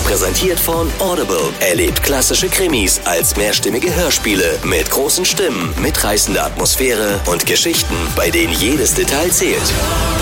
Präsentiert von Audible. Erlebt klassische Krimis als mehrstimmige Hörspiele mit großen Stimmen, mitreißender Atmosphäre und Geschichten, bei denen jedes Detail zählt.